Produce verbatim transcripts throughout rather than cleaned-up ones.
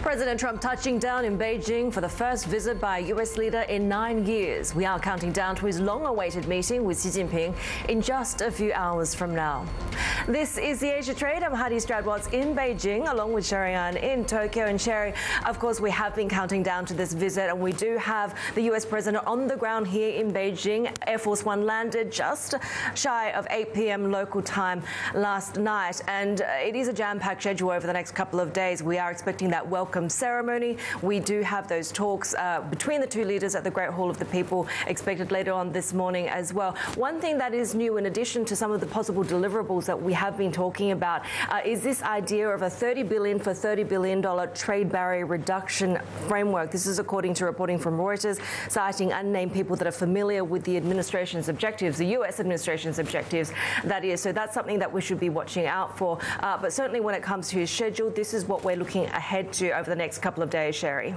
President Trump touching down in Beijing for the first visit by a U S leader in nine years. We are counting down to his long-awaited meeting with Xi Jinping in just a few hours from now. This is the Asia Trade. I'm Hadi Stradwatz in Beijing, along with Sherry Ann in Tokyo. And Sherry, of course, we have been counting down to this visit, and we do have the U S president on the ground here in Beijing. Air Force One landed just shy of eight p m local time last night, and it is a jam-packed schedule over the next couple of days. We are expecting that welcome ceremony. We do have those talks uh, between the two leaders at the Great Hall of the People expected later on this morning as well. One thing that is new, in addition to some of the possible deliverables that we have been talking about, uh, is this idea of a thirty billion dollars for thirty billion dollars trade barrier reduction framework. This is according to reporting from Reuters, citing unnamed people that are familiar with the administration's objectives, the U S administration's objectives, that is. So that's something that we should be watching out for. Uh, but certainly when it comes to his schedule, this is what we're looking ahead to over the next couple of days, Sherry.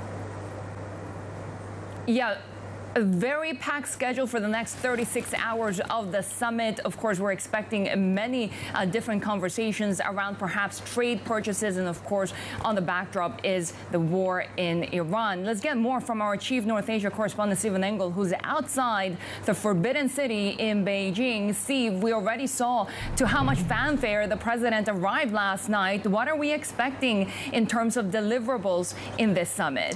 Yeah. A very packed schedule for the next thirty-six hours of the summit. Of course, we're expecting many uh, different conversations around perhaps trade purchases. And of course, on the backdrop is the war in Iran. Let's get more from our chief North Asia correspondent, Stephen Engel, who's outside the Forbidden City in Beijing. Steve, we already saw to how much fanfare the president arrived last night. What are we expecting in terms of deliverables in this summit?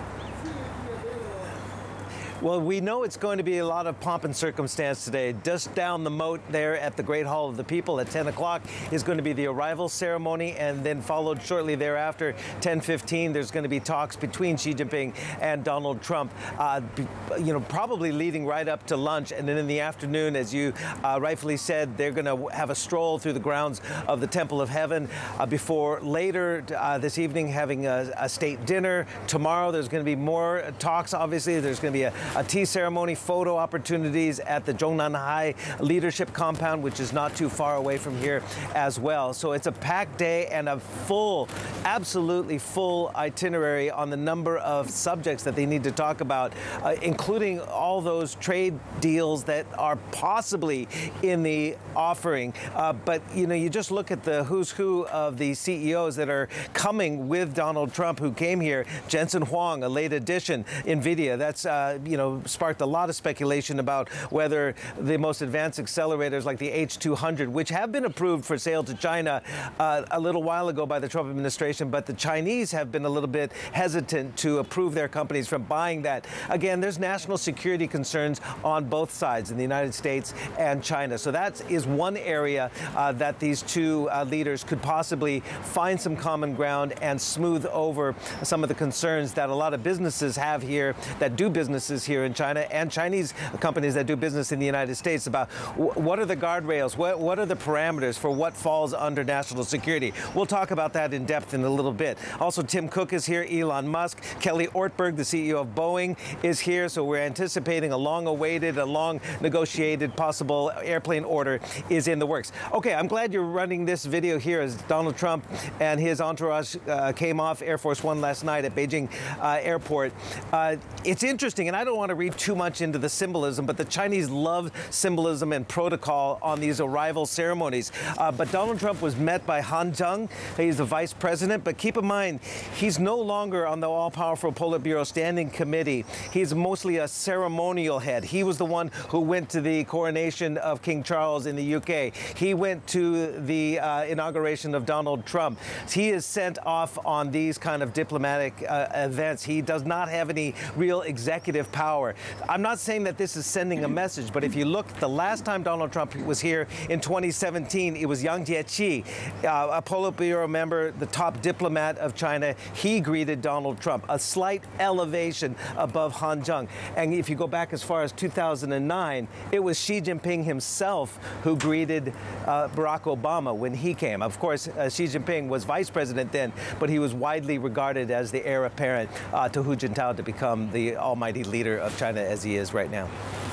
Well, we know it's going to be a lot of pomp and circumstance today. Just down the moat there at the Great Hall of the People at ten o'clock is going to be the arrival ceremony, and then followed shortly thereafter, ten fifteen, there's going to be talks between Xi Jinping and Donald Trump, uh, you know, probably leading right up to lunch. And then in the afternoon, as you uh, rightfully said, they're going to have a stroll through the grounds of the Temple of Heaven uh, before later uh, this evening having a, a state dinner. Tomorrow, there's going to be more talks, obviously. There's going to be a A tea ceremony, photo opportunities at the Zhongnanhai Leadership Compound, which is not too far away from here as well. So it's a packed day and a full, absolutely full itinerary on the number of subjects that they need to talk about, uh, including all those trade deals that are possibly in the offering. Uh, but, you know, you just look at the who's who of the C E Os that are coming with Donald Trump, who came here. Jensen Huang, a late addition, NVIDIA, that's, uh, you know, sparked a lot of speculation about whether the most advanced accelerators like the H two hundred, which have been approved for sale to China uh, a little while ago by the Trump administration, but the Chinese have been a little bit hesitant to approve their companies from buying that. Again, there's national security concerns on both sides, in the United States and China. So that is one area uh, that these two uh, leaders could possibly find some common ground and smooth over some of the concerns that a lot of businesses have here that do businesses here in China, and Chinese companies that do business in the United States, about what are the guardrails, what, what are the parameters for what falls under national security. We'll talk about that in depth in a little bit. Also, Tim Cook is here, Elon Musk, Kelly Ortberg, the C E O of Boeing, is here. So we're anticipating a long-awaited, a long-negotiated possible airplane order is in the works. Okay, I'm glad you're running this video here as Donald Trump and his entourage uh, came off Air Force One last night at Beijing uh, Airport. Uh, it's interesting, and I don't want to read too much into the symbolism, but the Chinese love symbolism and protocol on these arrival ceremonies. Uh, but Donald Trump was met by Han Zheng. He's the vice president, but keep in mind, he's no longer on the all-powerful Politburo Standing Committee. He's mostly a ceremonial head. He was the one who went to the coronation of King Charles in the U K. He went to the uh, inauguration of Donald Trump. He is sent off on these kind of diplomatic uh, events. He does not have any real executive power. I'm not saying that this is sending a message, but if you look, the last time Donald Trump was here in twenty seventeen, it was Yang Jiechi, uh, a Politburo member, the top diplomat of China. He greeted Donald Trump, a slight elevation above Han Zheng. And if you go back as far as two thousand nine, it was Xi Jinping himself who greeted uh, Barack Obama when he came. Of course, uh, Xi Jinping was vice president then, but he was widely regarded as the heir apparent uh, to Hu Jintao to become the almighty leader of China as he is right now.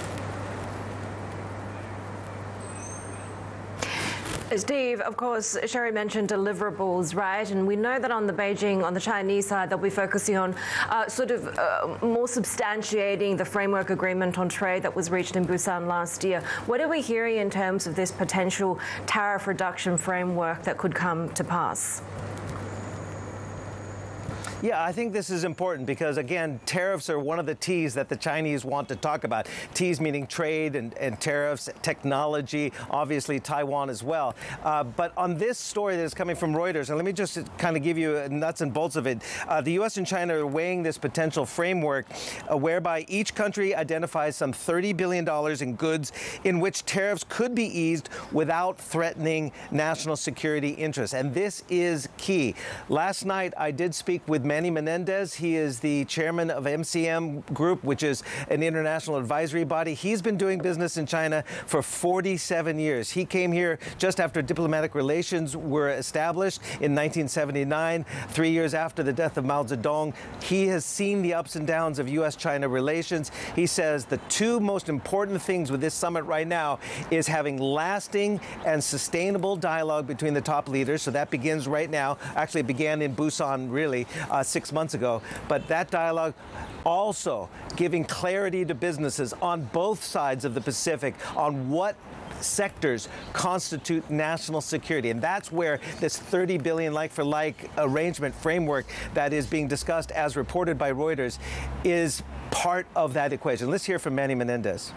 Steve, of course, Sherry mentioned deliverables, right? And we know that on the Beijing, on the Chinese side, they'll be focusing on uh, sort of uh, more substantiating the framework agreement on trade that was reached in Busan last year. What are we hearing in terms of this potential tariff reduction framework that could come to pass? Yeah, I think this is important because, again, tariffs are one of the T's that the Chinese want to talk about. T's meaning trade and, and tariffs, technology, obviously Taiwan as well. Uh, but on this story that is coming from Reuters, and let me just kind of give you nuts and bolts of it, uh, the U S and China are weighing this potential framework uh, whereby each country identifies some thirty billion dollars in goods in which tariffs could be eased without threatening national security interests. And this is key. Last night, I did speak with Manny Menendez. He is the chairman of M C M Group, which is an international advisory body. He's been doing business in China for forty-seven years. He came here just after diplomatic relations were established in nineteen seventy-nine, three years after the death of Mao Zedong. He has seen the ups and downs of U S China relations. He says the two most important things with this summit right now is having lasting and sustainable dialogue between the top leaders. So that begins right now. Actually, it began in Busan, really. Uh, six months ago, but that dialogue also giving clarity to businesses on both sides of the Pacific on what sectors constitute national security. And that's where this thirty billion like for like arrangement framework that is being discussed, as reported by Reuters, is part of that equation. Let's hear from Manny Menendez.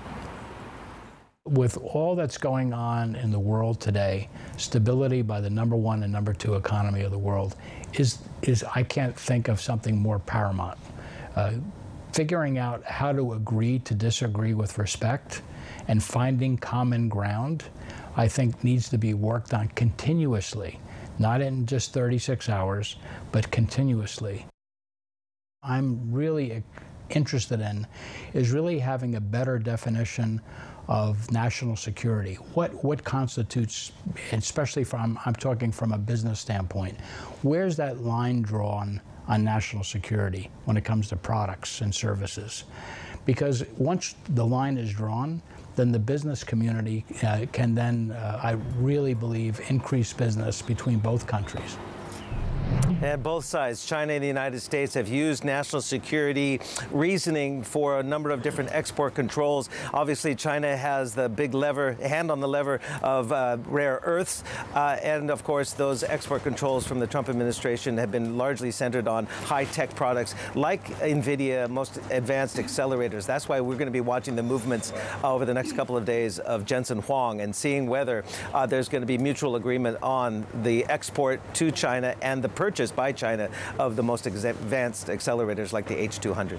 With all that's going on in the world today, stability by the number one and number two economy of the world is, is I can't think of something more paramount. Uh, figuring out how to agree to disagree with respect and finding common ground, I think needs to be worked on continuously, not in just thirty-six hours, but continuously. I'm really interested in is really having a better definition of national security. What what constitutes, especially from, I'm talking from a business standpoint, where's that line drawn on national security when it comes to products and services? Because once the line is drawn, then the business community uh, can then, uh, I really believe, increase business between both countries. And both sides, China and the United States, have used national security reasoning for a number of different export controls. Obviously, China has the big lever, hand on the lever of uh, rare earths. Uh, and of course, those export controls from the Trump administration have been largely centered on high-tech products like NVIDIA, most advanced accelerators. That's why we're going to be watching the movements uh, over the next couple of days of Jensen Huang and seeing whether uh, there's going to be mutual agreement on the export to China and the purchase by China of the most advanced accelerators like the H two hundred.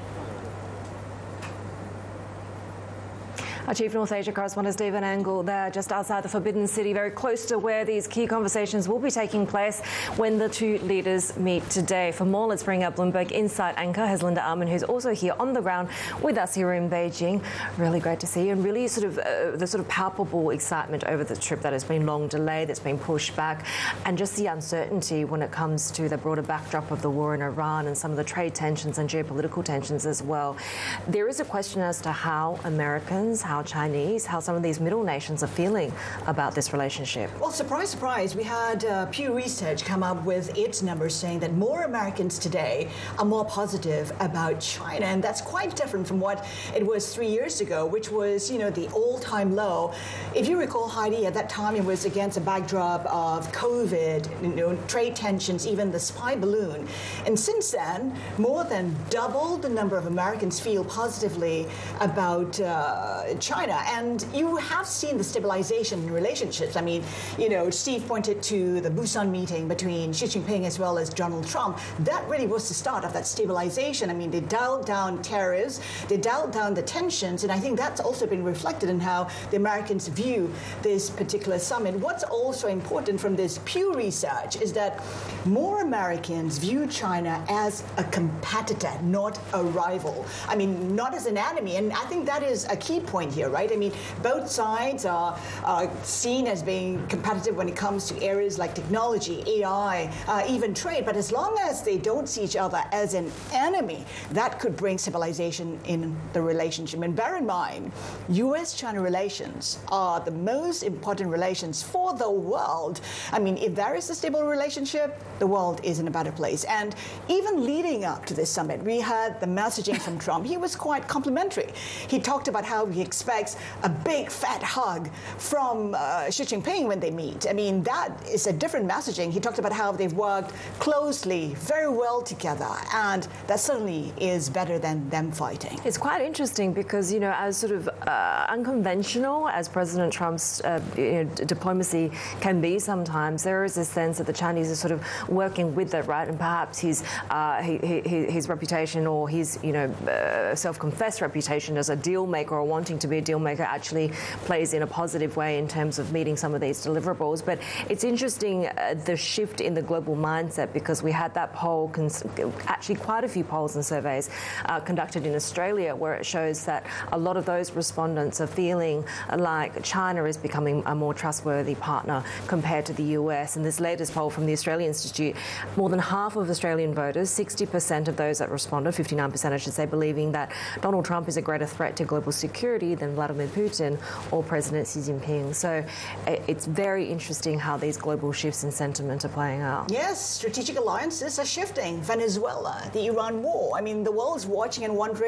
Our Chief North Asia correspondent Stephen Angle there just outside the Forbidden City, very close to where these key conversations will be taking place when the two leaders meet today. For more, let's bring up Bloomberg Insight anchor Heslinda Arman, who's also here on the ground with us here in Beijing. Really great to see you, and really sort of uh, the sort of palpable excitement over the trip that has been long delayed, that's been pushed back, and just the uncertainty when it comes to the broader backdrop of the war in Iran and some of the trade tensions and geopolitical tensions as well. There is a question as to how Americans, how Chinese, how some of these middle nations are feeling about this relationship. Well, surprise, surprise, we had uh, Pew Research come up with its numbers saying that more Americans today are more positive about China, and that's quite different from what it was three years ago, which was, you know, the all-time low. If you recall, Heidi, at that time it was against a backdrop of COVID, you know, trade tensions, even the spy balloon. And since then, more than double the number of Americans feel positively about uh, China. And you have seen the stabilization in relationships. I mean, you know, Steve pointed to the Busan meeting between Xi Jinping as well as Donald Trump. That really was the start of that stabilization. I mean, they dialed down tariffs, they dialed down the tensions, and I think that's also been reflected in how the Americans view this particular summit. What's also important from this Pew Research is that more Americans view China as a competitor, not a rival. I mean, not as an enemy, and I think that is a key point here, right? I mean, both sides are uh, seen as being competitive when it comes to areas like technology, A I, uh, even trade. But as long as they don't see each other as an enemy, that could bring stabilization in the relationship. And bear in mind, U S China relations are the most important relations for the world. I mean, if there is a stable relationship, the world is in a better place. And even leading up to this summit, we had the messaging from Trump. He was quite complimentary. He talked about how he expects expects a big fat hug from uh, Xi Jinping when they meet. I mean, that is a different messaging. He talked about how they've worked closely, very well together, and that certainly is better than them fighting. It's quite interesting because, you know, as sort of uh, unconventional as President Trump's uh, you know, diplomacy can be sometimes, there is a sense that the Chinese are sort of working with it, right? And perhaps his uh, he, he, his reputation or his, you know, uh, self-confessed reputation as a deal maker or wanting to be a deal maker actually plays in a positive way in terms of meeting some of these deliverables. But it's interesting uh, the shift in the global mindset, because we had that poll, cons- actually quite a few polls and surveys uh, conducted in Australia, where it shows that a lot of those respondents are feeling like China is becoming a more trustworthy partner compared to the U S. And this latest poll from the Australian Institute, more than half of Australian voters, sixty percent of those that responded, fifty-nine percent I should say, believing that Donald Trump is a greater threat to global security than Vladimir Putin or President Xi Jinping. So it's very interesting how these global shifts in sentiment are playing out. Yes, strategic alliances are shifting. Venezuela, the Iran war. I mean, the world's watching and wondering